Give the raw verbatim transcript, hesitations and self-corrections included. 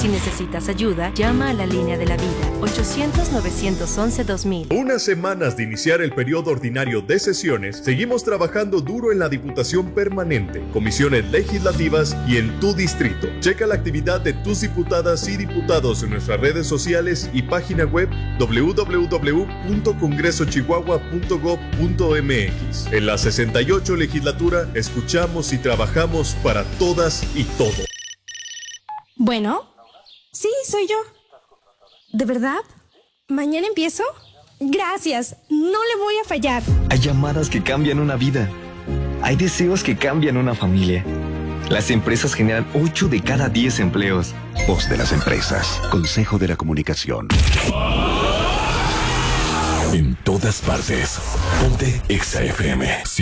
Si necesitas ayuda, llama a la línea de la vida, ochocientos, novecientos once, dos mil. Unas semanas de iniciar el periodo ordinario de sesiones, seguimos trabajando duro en la Diputación Permanente, comisiones legislativas y en tu distrito. Checa la actividad de tus diputadas y diputados en nuestras redes sociales y página web doble u doble u doble u punto congreso chihuahua punto gob punto m x. En la sesenta y ocho legislatura, escuchamos y trabajamos para todas y todos. Bueno, sí, soy yo. ¿De verdad? ¿Mañana empiezo? Gracias, no le voy a fallar. Hay llamadas que cambian una vida. Hay deseos que cambian una familia. Las empresas generan ocho de cada diez empleos. Voz de las empresas. Consejo de la Comunicación. En todas partes. Ponte Exa F M.